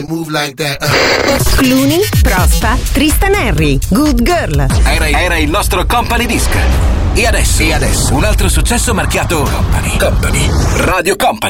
Move like that. Clooney, Prospa, Tristan Henry, Good Girl. Era il nostro company disc. E adesso un altro successo marchiato Company. Radio Company.